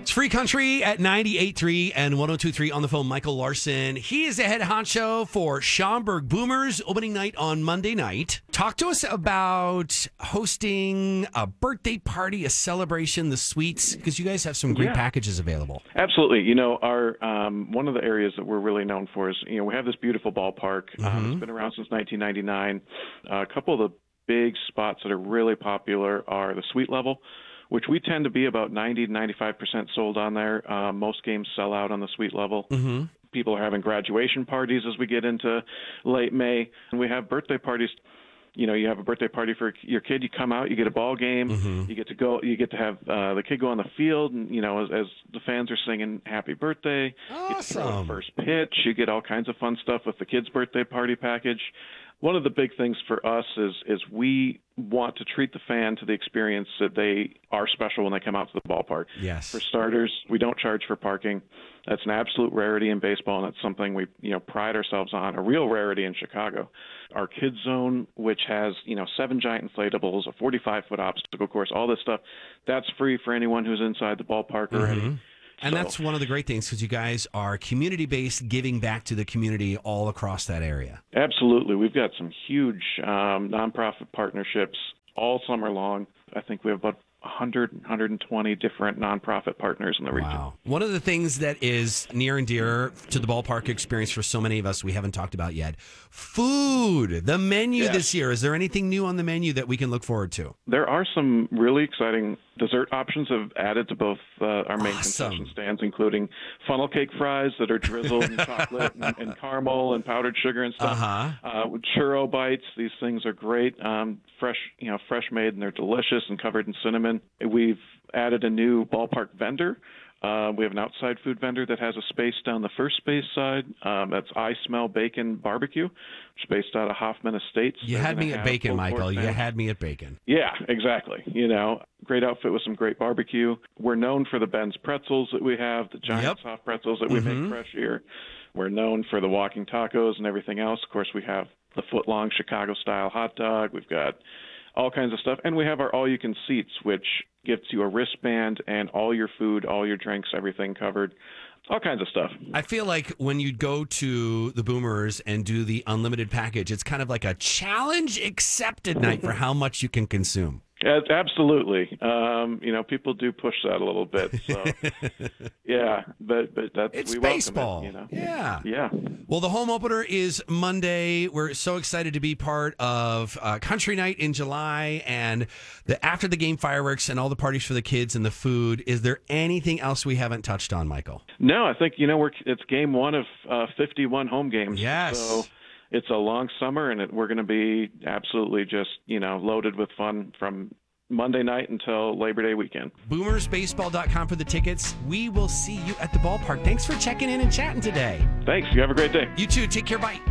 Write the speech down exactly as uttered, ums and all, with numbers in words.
It's Free Country at ninety-eight point three and one oh two point three on the phone. Michael Larson. He is the head honcho for Schaumburg Boomers opening night on Monday night. Talk to us about hosting a birthday party, a celebration, the suites, because you guys have some great yeah. packages available. Absolutely. You know, our um, one of the areas that we're really known for is, you know, we have this beautiful ballpark. Mm-hmm. Um, it's been around since nineteen ninety-nine. Uh, a couple of the big spots that are really popular are the suite level, which we tend to be about ninety to ninety-five percent sold on there. Uh, most games sell out on the suite level. Mm-hmm. People are having graduation parties as we get into late May. And we have birthday parties. You know, you have a birthday party for your kid, you come out, you get a ball game, Mm-hmm. you get to go, you get to have uh, the kid go on the field, and, you know, as, as the fans are singing happy birthday, you get to throw Awesome. the first pitch, you get all kinds of fun stuff with the kids' birthday party package. One of the big things for us is is we want to treat the fan to the experience that they are special when they come out to the ballpark. Yes. For starters, we don't charge for parking. That's an absolute rarity in baseball, and that's something we you know pride ourselves on, a real rarity in Chicago. Our kids zone, which has you know seven giant inflatables, a forty-five foot obstacle course, all this stuff, that's free for anyone who's inside the ballpark already. Mm-hmm. And So- that's one of the great things because you guys are community-based, giving back to the community all across that area. Absolutely. We've got some huge um, nonprofit partnerships all summer long. I think we have about one hundred, one hundred twenty different nonprofit partners in the region. Wow. One of the things that is near and dear to the ballpark experience for so many of us we haven't talked about yet, food, the menu Yes. this year. Is there anything new on the menu that we can look forward to? There are some really exciting dessert options have added to both uh, our main Awesome. concession stands, including funnel cake fries that are drizzled in chocolate and, and caramel and powdered sugar and stuff. Uh-huh. Uh, with churro bites, these things are great, um, fresh, you know, fresh made, and they're delicious and covered in cinnamon. We've added a new ballpark vendor. Uh, we have an outside food vendor that has a space down the first space side. Um, that's I Smell Bacon Barbecue, which is based out of Hoffman Estates. You They're had gonna me at have bacon, pulled Michael. pork You sandwich. had me at bacon. Yeah, exactly. You know, great outfit with some great barbecue. We're known for the Ben's pretzels that we have, the giant Yep. soft pretzels that we Mhm. make fresh here. We're known for the walking tacos and everything else. Of course, we have the foot-long Chicago-style hot dog. We've got all kinds of stuff. And we have our all-you-can seats, which gives you a wristband and all your food, all your drinks, everything covered. All kinds of stuff. I feel like when you go to the Boomers and do the unlimited package, it's kind of like a challenge accepted night for how much you can consume. Yeah, absolutely. Um, you know, people do push that a little bit. So, yeah, but but that's It's we welcome baseball. it, you know. Yeah. Yeah. Well, the home opener is Monday. We're so excited to be part of uh, Country Night in July and the after the game fireworks and all the parties for the kids and the food. Is there anything else we haven't touched on, Michael? No, I think you know we're it's game one of uh, fifty-one home games. Yes. So it's a long summer, and it, we're going to be absolutely just you know loaded with fun from Monday night until Labor Day weekend. boomers baseball dot com for the tickets. We will see you at the ballpark. Thanks for checking in and chatting today. Thanks. You have a great day. You too. Take care. Bye.